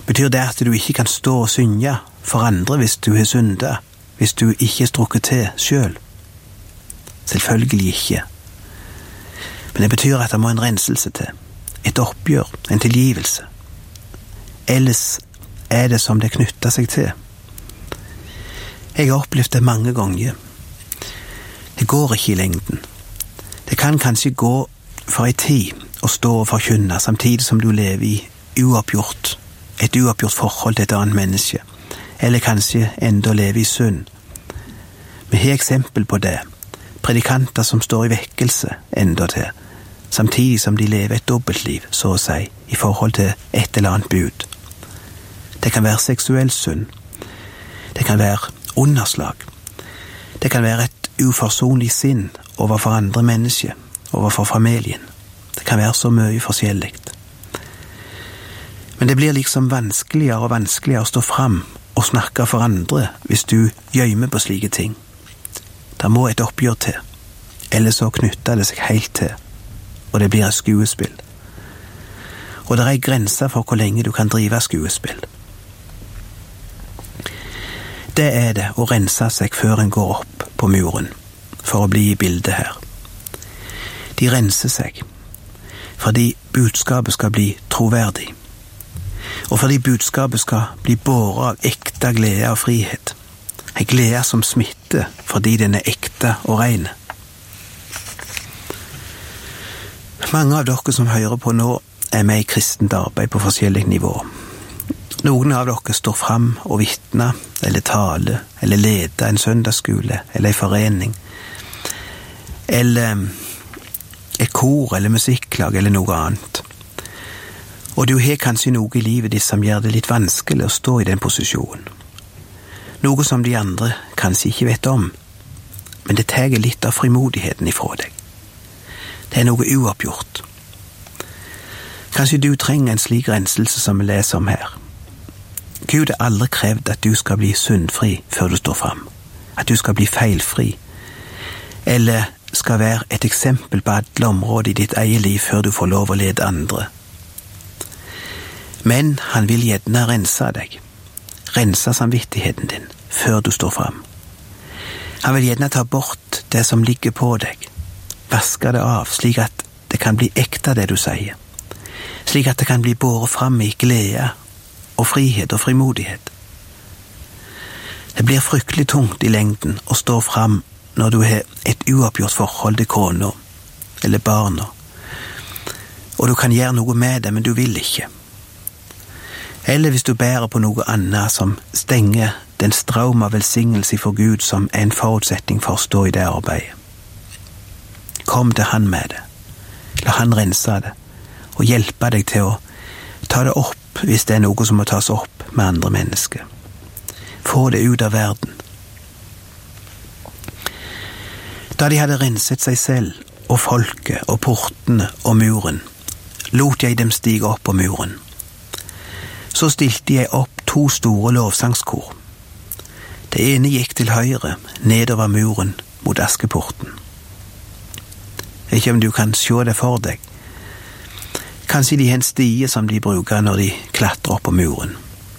Betyr det at du ikke kan stå og synge for andre hvis du har syndet, hvis du ikke er strukket til selv? Selvfølgelig ikke. Men det betyr at det må en renselse til, et oppgjør, en tilgivelse. Ellers er det som det knytter seg til. Jeg har opplevd det mange ganger. Det går ikke i lengden. Det kan kanskje gå for en tid å stå og forkynne samtidig som du lever i et uoppgjort forhold til et annet menneske, eller kanskje enda leve i synd. Vi har eksempel på det. Predikanter som står i vekkelse enda til, samtidig som de lever et dobbeltliv, så å si, i forhold til et eller annet bud. Det kan være seksuell synd. Det kan være underslag. Det kan være et uforsonlig sinn overfor andre mennesker, overfor familien. Det kan være så mye forskjellig. Men det blir liksom vanskeligere og vanskeligere å stå fram og snakke for andre hvis du gjemmer på slike ting. Det må et oppgjør til, eller så knytter det seg helt til, og det blir et skuespill. Og det er grenser for hvor lenge du kan drive skuespill. Det er det å rense seg før en går opp på muren, for å bli i bildet her. De renser seg, fordi budskapet skal bli troverdig, og fordi budskapet skal bli båret av ekte glede og frihet. En glede som smitter fordi den er ekte og ren. Mange av dere som hører på nå er med i kristent arbeid på forskjellig nivå. Noen av dere står fram og vitner, eller taler, eller leder en søndagsskole, eller en forening, eller et kor, eller musikklag, eller noe annet. Og du har kanskje noe i livet ditt som gjør det litt vanskelig å stå i den posisjonen. Noe som de andre kanskje ikke vet om, men det tar litt av frimodigheten ifra deg. Det er noe uoppgjort. Kanskje du trenger en slik renselse som vi leser om her. Gud har aldri krevd at du skal bli syndfri før du står fram, at du skal bli feilfri, eller skal være et eksempel på alle områder i ditt eget liv før du får lov å lede andre. Men han vil gjerne rense deg, rense samvittigheten din før du står fram. Han vil gjerne ta bort det som ligger på deg, vaske det av slik at det kan bli ekte det du sier, slik at det kan bli båret fram i glede og frihet og frimodighet. Det blir fryktelig tungt i lengden å stå fram når du har et uoppgjort forhold til kona eller barna, og du kan gjøre noe med det, men du vil ikke. Eller hvis du bærer på noe annet som stenger den strøm av velsignelse for Gud som er en forutsetning for å stå i det arbeidet. Kom til han med det. La han rense det, og hjelpe deg til å ta det opp hvis det er noe som må tas opp med andre mennesker. Få det ut av verden. Da de hadde renset seg selv, og folket, og portene, og muren, lot jeg dem stige opp på muren. Så stilte jeg opp 2 store lovsangskor. Det ene gikk til høyre, nedover muren, mot Askeporten. Jeg vet ikke om du kan se det for deg. Kanskje de har en stie som de bruker når de klatrer opp på muren.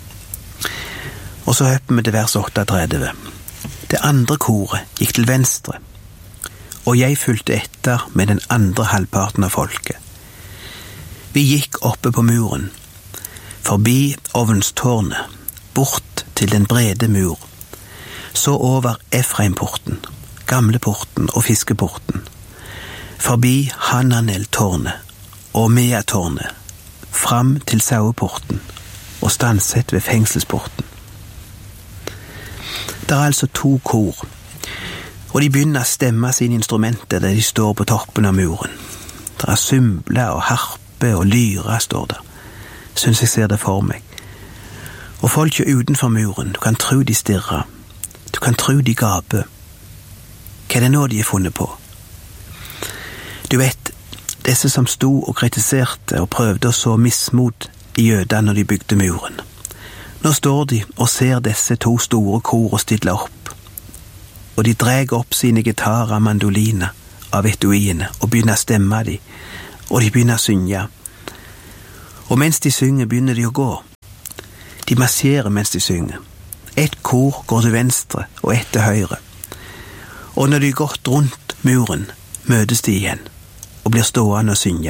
Og så hopper vi til vers 38. Det andre koret gikk til venstre, og jeg fulgte etter med den andre halvparten av folket. Vi gikk oppe på muren, forbi ovnstårnet, bort til den brede mur, så over Efraimporten, Gamleporten og Fiskeporten, forbi Hananel-tårnet og Mea-tårnet, fram til Saueporten og stanset ved fengselsporten. Det er altså 2 kor, og de begynner å stemme sine instrumenter der de står på toppen av muren. Det er symble og harpe og lyre, står der. Synes jeg ser det for meg. Og folk er utenfor muren, du kan tro de stirrer, du kan tro de gaper. Hva er det nå de har funnet på? Du vet, disse som sto og kritiserte og prøvde å så mismot i jødene når de bygde muren. Nå står de og ser disse 2 store kor og stille opp, og de drar opp sine gitarer, mandoliner av etuiene og begynner å stemme de, og de begynner å synge. Og mens de synger begynner de å gå. De marsjerer mens de synger. Et kor går til venstre og et til høyre. Og når de har gått rundt muren, møtes de igjen og blir stående og synge.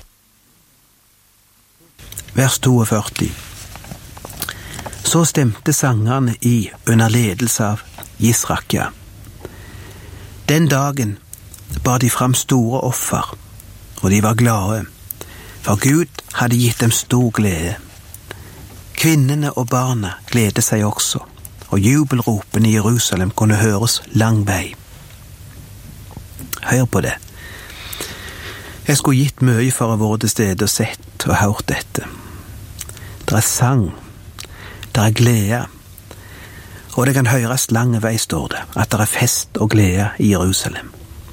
Vers 42. Så stemte sangerne i under ledelse av Jisrakja. Den dagen bar de fram store offer, og de var glade, for Gud hadde gitt dem stor glede. Kvinnene og barna gledet seg også, og jubelropene i Jerusalem kunne høres lang vei. Hør på det. Jeg skulle gitt mye for å være til stede og sett og hørt dette. Det er sang, det er glede, og det kan høres lange vei, står det, at det er fest og glede i Jerusalem.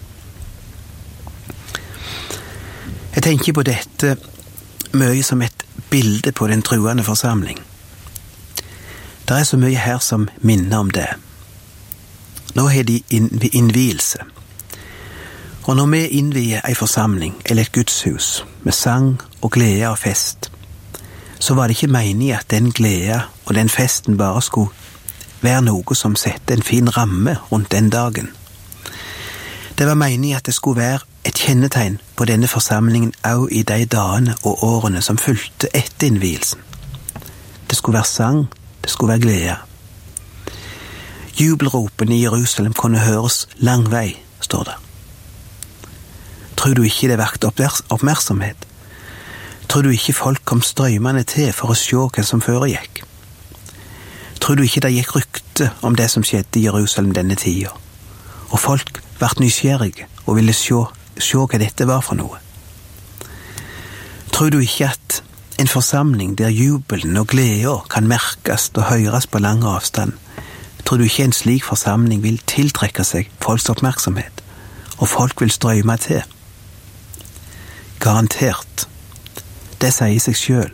Jeg tenker på dette mye som et bilde på den truende forsamling. Det er så mye her som minner om det. Nå har de innvielse. Og når vi innvier en forsamling eller et gudshus med sang og glede og fest, så var det ikke meningen at den glede og den festen bare skulle være noe som sette en fin ramme rundt den dagen. Det var meningen at det skulle være et kjennetegn på denne forsamlingen også i de dagene og årene som fulgte etter innvielsen. Det skulle være sang, det skulle være glede. Jubelropene i Jerusalem kunne høres lang vei, står det. Tror du ikke det vakte oppmerksomhet? Tror du ikke folk kom strømmende til for å se hva som foregikk? Tror du ikke det gikk rykte om det som skjedde i Jerusalem denne tida? Og folk ble nysgjerrige og ville se hva dette var for noe? Tror du ikke at en forsamling der jubelen og gleden kan merkes og høres på lang avstand, tror du ikke en slik forsamling vil tiltrekke seg folks oppmerksomhet, og folk vil strømme til? Garantert. Det sier seg selv.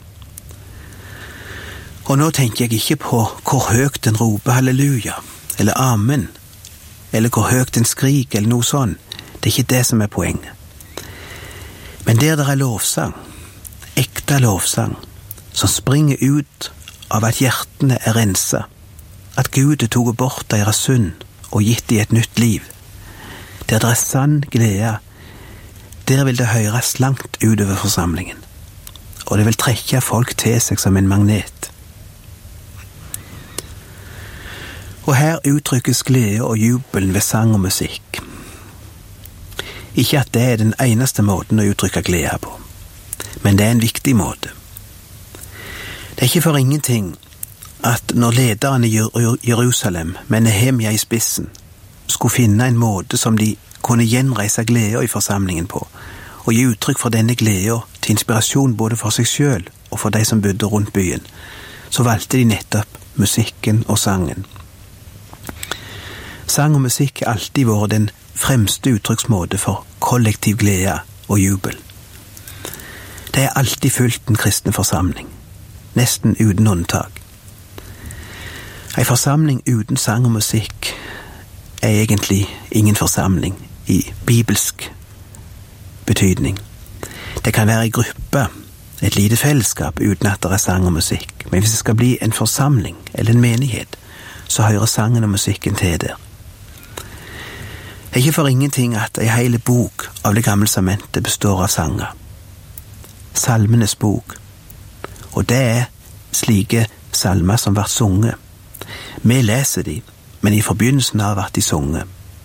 Og nå tenker jeg ikke på hvor høyt den roper halleluja, eller amen, eller hvor høyt den skrik, eller noe sånt. Det er ikke det som er poenget. Men der det er lovsang, ekte lovsang, som springer ut av at hjertene er renset, at Gud tog bort deres synd og gitt dem et nytt liv, der det er sann glede, der vil det høres langt utover forsamlingen, og det vil trekke folk til seg som en magnet. Og her uttrykkes glede og jubelen ved sang og musikk. Ikke at det er den eneste måten å uttrykke glede på, men det er en viktig måte. Det er ikke for ingenting at når lederen i Jerusalem, med Nehemia i spissen, skulle finne en måte som de kunne gjenreise glede i forsamlingen på, og gi uttrykk for denne glede til inspirasjon både for seg selv og for de som bodde rundt byen, så valgte de nettopp musikken og sangen. Sang og musikk har alltid vært den fremste uttrykksmåte for kollektiv glede og jubel. Det er alltid fulgt en kristen forsamling, nesten uten unntak. En forsamling uten sang og musikk er egentlig ingen forsamling i bibelsk betydning. Det kan være en gruppe, et lite fellesskap uten at det er sang og musikk, men hvis det skal bli en forsamling eller en menighet, så hører sangen og musikken til der. Det er ikke for ingenting at en hele bok av det gamle testamentet består av sanger. Salmenes bok. Og det er slike salmer som ble sunget. Vi leser de, men i forbindelsen har vært de sunget.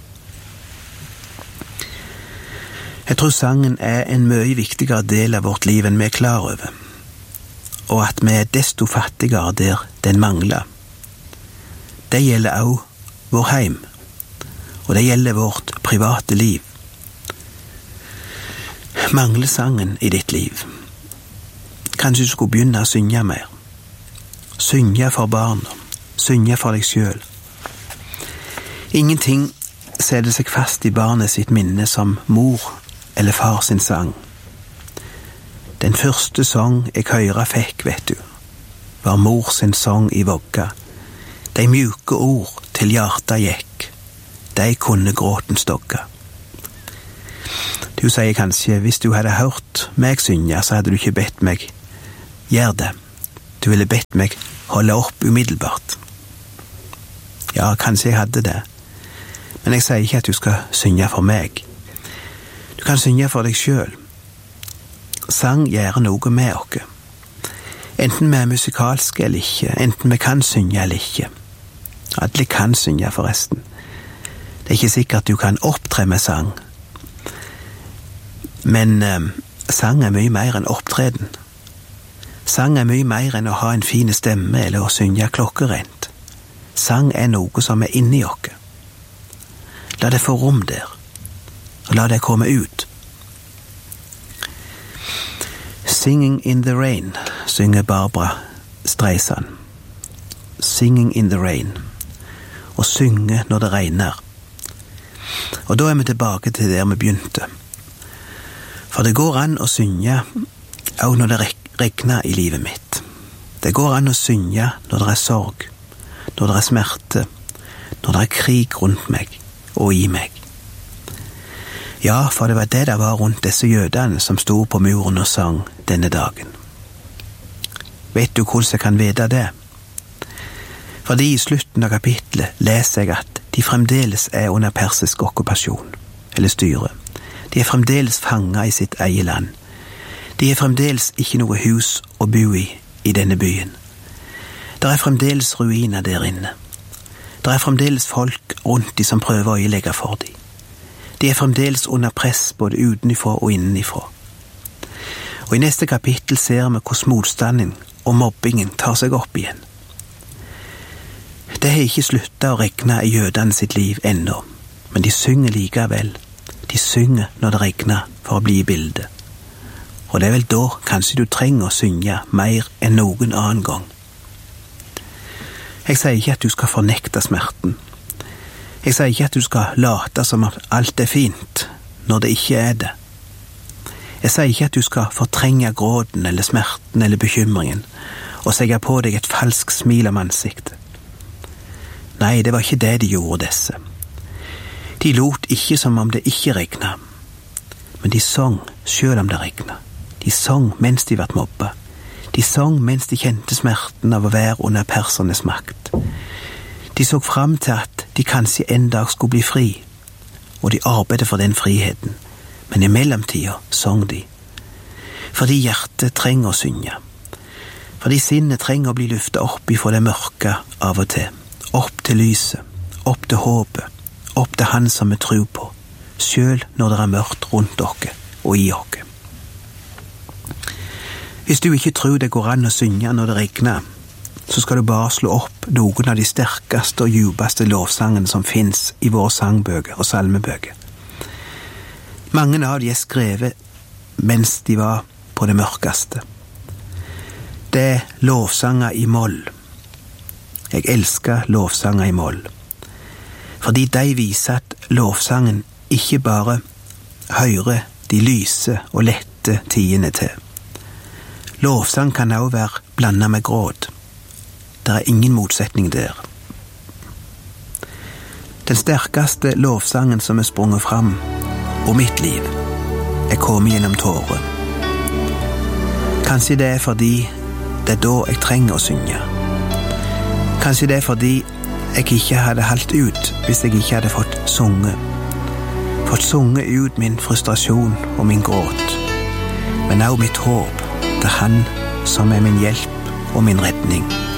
Jeg tror sangen er en mye viktigere del av vårt liv enn vi er klar over, og at vi er desto fattigere der den mangler. Det gjelder også vår heim, og det gjelder vårt private liv. Mangler sangen i ditt liv? Kanskje du skulle begynne å synge mer. Synge for barna, synge for deg selv. Ingenting setter seg fast i barnet sitt minne som mor eller far sin sang. Den første sang jeg høyre fikk, vet du, var mor sin sang i vogga. De mjuke ord til hjarta gikk, de kunne gråten stogga. Du sier kanskje, hvis du hadde hørt meg synge, så hadde du ikke bedt meg gjør det. du ville bedt meg holde opp umiddelbart. Ja, kanskje jeg hadde det, men jeg sier ikke at du skal synge for meg. Du kan synge for deg selv. Sang gjør noe med oss. Enten vi er musikalske eller ikke, enten vi kan synge eller ikke. Alle kan synge forresten. Det er ikke sikkert du kan opptre med sang. Men sang er mye mer enn opptreden. Sang er mye mer enn å ha en fin stemme eller å synge klokkerent. Sang er noe som er inni oss. La det få rom der, og la det komme ut. Singing in the rain, synger Barbra Streisand. Singing in the rain. Å synge når det regner. Og da er vi tilbake til der vi begynte. For det går an å synge også når det regner i livet mitt. Det går an å synge når det er sorg, når det er smerte, når det er krig rundt meg og i meg. Ja, for det var det der var rundt disse jødene som stod på muren og sang denne dagen. Vet du hvordan jeg kan vite det? Fordi i slutten av kapitlet leser jeg at de fremdeles er under persisk okkupasjon, eller styre. De er fremdeles fanget i sitt eget land. De er fremdeles ikke noe hus å bo i denne byen. Det er fremdeles ruiner der inne. Det er fremdeles folk rundt de som prøver å øyelegge for dem. De er fremdeles under press både utenifra og innenifra. Og i neste kapittel ser vi hvordan motstanden og mobbingen tar seg opp igjen. Det har ikke sluttet å regne i jødene sitt liv ennå, men de synger likevel. De synger når det regner for å bli i bildet. Og det er vel da kanskje du trenger å synge mer enn noen annen gang. Jeg sier ikke at du skal fornekte smerten. Jeg sier ikke at du skal late som at alt er fint, når det ikke er det. Jeg sier ikke at du skal fortrenge gråden eller smerten eller bekymringen, og segge på deg et falsk smil om ansiktet. Nei, det var ikke det de gjorde disse. De lot ikke som om det ikke regnet, men de sang selv om det regnet. De sang mens de ble mobbet. De sang mens de kjente smerten av å være under persernes makt. De så fram til at de kanskje en dag skulle bli fri, og de arbeidet for den friheten, men i mellomtida sang de. Fordi hjertet trenger å synge. Fordi sinnet trenger å bli lyftet opp ifra det mørke av og til. Opp til lyset, opp til håpet, opp til han som vi tror på, selv når det er mørkt rundt dere og i dere. Hvis du ikke tror det går an å synge når det regner, så skal du bare slå opp noen av de sterkeste og djupeste lovsangene som finnes i våre sangbøker og salmebøker. Mange av de er skrevet mens de var på det mørkeste. Det er lovsanger i moll. Jeg elsker lovsanger i moll, fordi de viser at lovsangen ikke bare hører de lyse og lette tidene til. Lovsang kan også være blandet med gråt. Det er ingen motsetning der. Den sterkeste lovsangen som er sprunget fram om mitt liv, er kommet gjennom tårer. Kanskje det er fordi det er da jeg trenger å synge. Kanskje det er fordi jeg ikke hadde holdt ut hvis jeg ikke hadde fått sunget ut min frustrasjon og min gråt, men også mitt håp til han som er min hjelp og min redning.